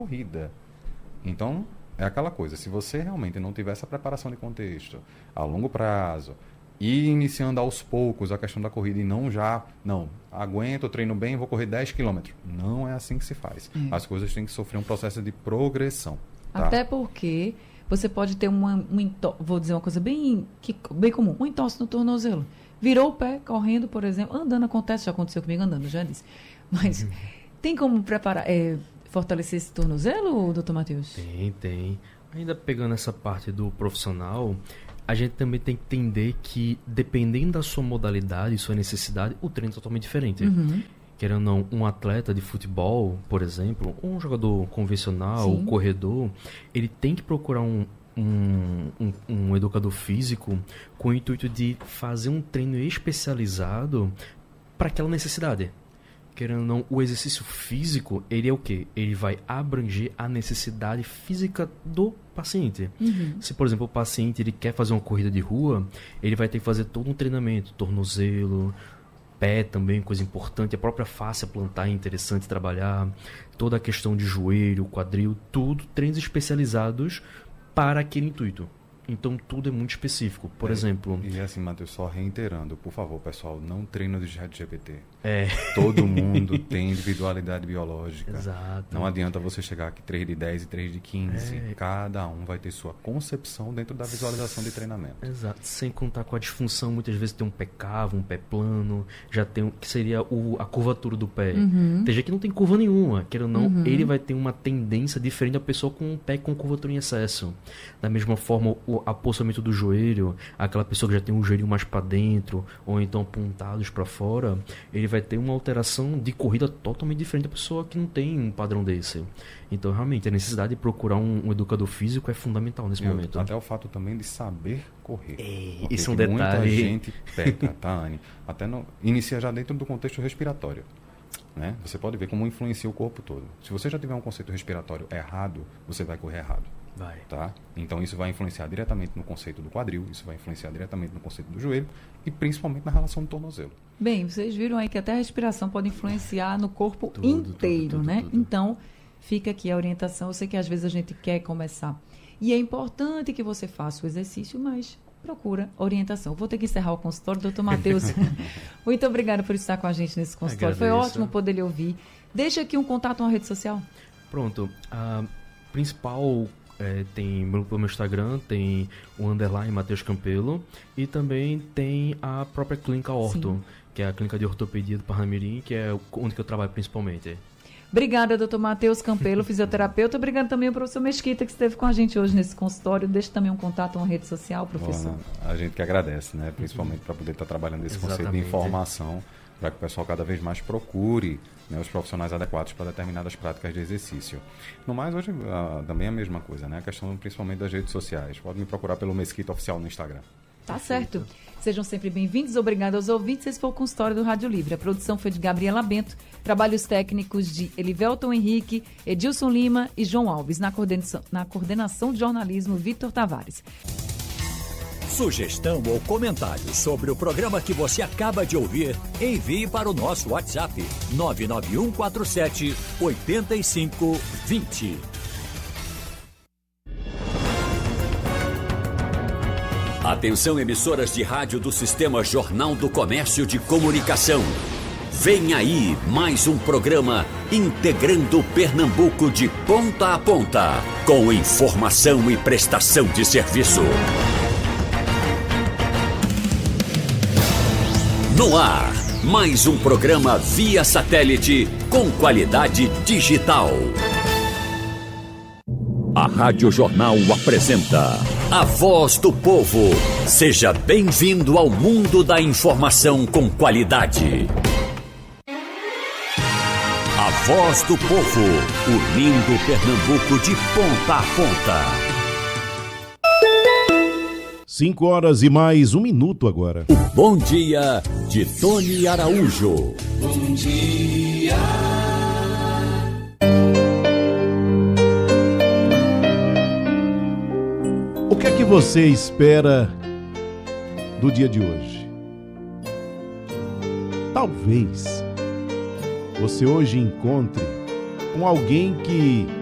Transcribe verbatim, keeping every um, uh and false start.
corrida. Então, é aquela coisa, se você realmente não tiver essa preparação de contexto a longo prazo, e iniciando aos poucos a questão da corrida e não já, não, aguento, treino bem, vou correr dez quilômetros. Não é assim que se faz. É. As coisas têm que sofrer um processo de progressão. Tá? Até porque você pode ter uma, um entorse, vou dizer uma coisa bem, que, bem comum, um entorse no tornozelo. Virou o pé, correndo, por exemplo, andando acontece, já aconteceu comigo andando, já disse. Mas uhum. tem como preparar, é, fortalecer esse tornozelo, doutor Matheus? Tem, tem. Ainda pegando essa parte do profissional, a gente também tem que entender que, dependendo da sua modalidade e sua necessidade, o treino é totalmente diferente. Uhum. Querendo ou não, um atleta de futebol, por exemplo, um jogador convencional, um corredor, ele tem que procurar um, um, um, um educador físico com o intuito de fazer um treino especializado para aquela necessidade. Querendo ou não, o exercício físico, ele é o quê? Ele vai abranger a necessidade física do paciente. Uhum. Se, por exemplo, o paciente ele quer fazer uma corrida de rua, ele vai ter que fazer todo um treinamento, tornozelo, pé também, coisa importante, a própria face plantar é interessante trabalhar, toda a questão de joelho, quadril, tudo, treinos especializados para aquele intuito. Então, tudo é muito específico. Por é, exemplo... E assim, Matheus, só reiterando, por favor, pessoal, não treina do chat G P T. É. Todo mundo tem individualidade biológica. Exato. Não adianta você chegar aqui três de dez e três de quinze. É. Cada um vai ter sua concepção dentro da visualização de treinamento. Exato. Sem contar com a disfunção, muitas vezes tem um pé cavo, um pé plano, já tem um, que seria o, a curvatura do pé. Uhum. Tem gente que não tem curva nenhuma. Querendo ou não, uhum. ele vai ter uma tendência diferente da pessoa com um pé com curvatura em excesso. Da mesma forma, o apostamento do joelho, aquela pessoa que já tem o joelho mais para dentro ou então apontados para fora, ele vai ter uma alteração de corrida totalmente diferente da pessoa que não tem um padrão desse. Então, realmente, a necessidade de procurar um, um educador físico é fundamental nesse e momento. Até o fato também de saber correr. É, isso é um detalhe. Muita gente peca, tá, Anny? Até no, inicia já dentro do contexto respiratório. Né? Você pode ver como influencia o corpo todo. Se você já tiver um conceito respiratório errado, você vai correr errado. Vai. Tá? Então isso vai influenciar diretamente no conceito do quadril, isso vai influenciar diretamente no conceito do joelho e principalmente na relação do tornozelo. Bem, vocês viram aí que até a respiração pode influenciar no corpo tudo, inteiro, tudo, tudo, né? tudo. Então, fica aqui a orientação. Eu sei que às vezes a gente quer começar. E é importante que você faça o exercício, mas procura orientação. Vou ter que encerrar o consultório, doutor Matheus. Muito obrigada por estar com a gente nesse consultório. Foi ótimo poder lhe ouvir. Deixa aqui um contato, uma rede social. Pronto. A principal... É, tem pelo meu Instagram, tem o underline Matheus Campelo e também tem a própria clínica Orto, Sim. que é a clínica de ortopedia do Parnamirim, que é onde que eu trabalho principalmente. Obrigada, doutor Matheus Campelo, fisioterapeuta. Obrigada também ao professor Mesquita, que esteve com a gente hoje nesse consultório. Deixa também um contato, uma rede social, professor. Bom, a gente que agradece, né? Principalmente para poder estar trabalhando esse Exatamente. Conceito de informação, para que o pessoal cada vez mais procure, né, os profissionais adequados para determinadas práticas de exercício. No mais, hoje ah, também é a mesma coisa, né? A questão principalmente das redes sociais. Pode me procurar pelo Mesquita Oficial no Instagram. Tá certo. Sejam sempre bem-vindos. Obrigado aos ouvintes. Esse foi o consultório do Rádio Livre. A produção foi de Gabriela Bento. Trabalhos técnicos de Elivelton Henrique, Edilson Lima e João Alves. Na coordenação, na coordenação de jornalismo, Vitor Tavares. Sugestão ou comentário sobre o programa que você acaba de ouvir, envie para o nosso WhatsApp nove nove um quatro sete oito cinco dois zero. Atenção, emissoras de rádio do Sistema Jornal do Comércio de Comunicação. Vem aí mais um programa integrando Pernambuco de ponta a ponta, com informação e prestação de serviço. No ar, mais um programa via satélite com qualidade digital. A Rádio Jornal apresenta A Voz do Povo. Seja bem-vindo ao mundo da informação com qualidade. A Voz do Povo, unindo Pernambuco de ponta a ponta. Cinco horas e mais um minuto agora. O Bom Dia de Tony Araújo. Bom dia. O que é que você espera do dia de hoje? Talvez você hoje encontre com alguém que